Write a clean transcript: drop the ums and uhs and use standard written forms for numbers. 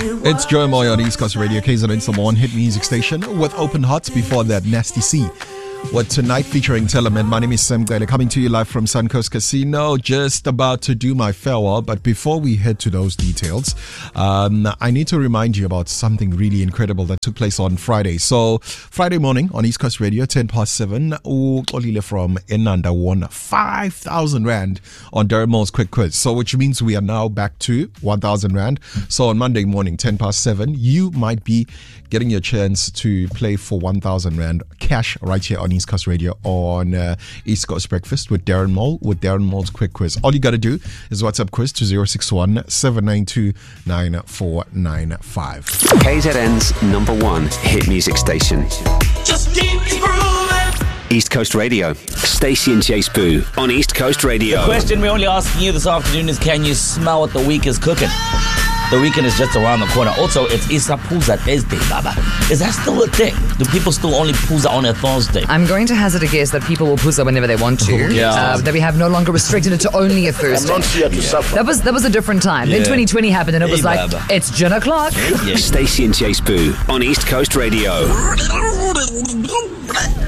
It's Joe Moy on East Coast Radio, KZN's number one hit music station with Open Hearts. Before that, Nasty C. What tonight featuring Telemed. My name is Sam Gale, coming to you live from Suncoast Casino. Just about to do my farewell, but before we head to those details, I need to remind you about something really incredible that took place on Friday. So Friday morning on East Coast Radio, 7:10, Olile from Enanda won 5,000 Rand on Darren Moore's quick quiz. So which means we are now back to 1,000 Rand. So on Monday morning, 7:10, you might be getting your chance to play for 1,000 Rand cash right here on East Coast Radio on East Coast Breakfast with Darren Moore, with Darren Moore's quick quiz. All you got to do is WhatsApp quiz to 061 792 9495. KZN's number one hit music station. Just keep grooving. East Coast Radio. Stacey and Chase Boo on East Coast Radio. The question we're only asking you this afternoon is, can you smell what the week is cooking? The weekend is just around the corner. Also, it's Isapuza Thursday, Baba. Is that still a thing? Do people still only puza on a Thursday? I'm going to hazard a guess that people will puza whenever they want to. Yeah. That we have no longer restricted it to only a Thursday. I'm not here to suffer. That was a different time. Then 2020 happened and it was Hey, like, Baba. it's gin o'clock. Yeah. Stacey and Chase Boo on East Coast Radio.